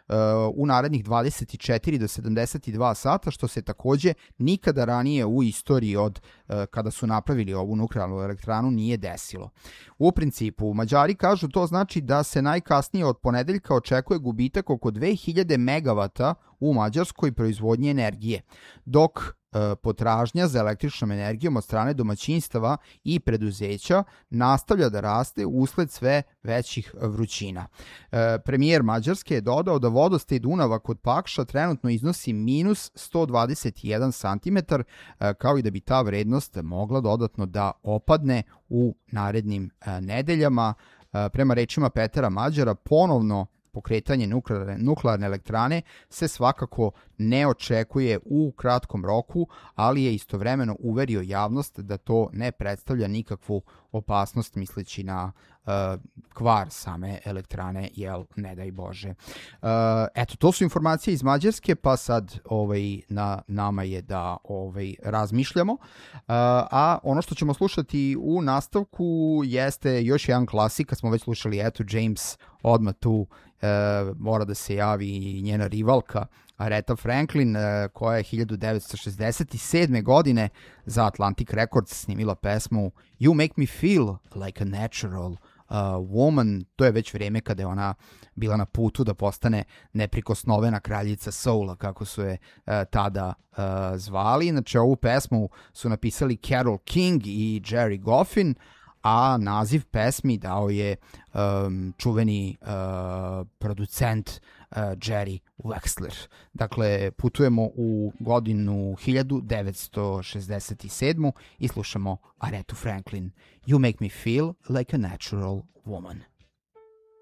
u narednih 24 do 72 sata, što se takođe nikada ranije u istoriji od kada su napravili ovu nuklearnu elektranu nije desilo. U principu, Mađari kažu to znači da se najkasnije od ponedeljka očekuje gubitak oko 2000 megavata u mađarskoj proizvodnji energije, dok potražnja za električnom energijom od strane domaćinstava i preduzeća nastavlja da raste usled sve većih vrućina. Premijer Mađarske je dodao da vodostaj Dunava kod Pakša trenutno iznosi minus 121 cm, kao i da bi ta vrednost mogla dodatno da opadne u narednim nedeljama. Prema rečima Petera Mađara, ponovno pokretanje nuklearne elektrane se svakako ne očekuje u kratkom roku, ali je istovremeno uverio javnost da to ne predstavlja nikakvu opasnost, misleći na kvar same elektrane, jel, ne daj Bože. Eto, to su informacije iz Mađarske, pa sad na nama je da razmišljamo. A ono što ćemo slušati u nastavku jeste još jedan klasik, kad smo već slušali, eto, James odmah tu mora da se javi i njena rivalka Aretha Franklin, koja je 1967. godine za Atlantic Records snimila pesmu You Make Me Feel Like a Natural Woman. To je već vrijeme kada je ona bila na putu da postane neprikosnovena kraljica soula, kako su je tada zvali. Znači, ovu pesmu su napisali Carole King i Jerry Goffin, a naziv pesmi dao je čuveni producent Jerry Wexler. Dakle, putujemo u godinu 1967. i slušamo Arethu Franklin, You Make Me Feel Like a Natural Woman.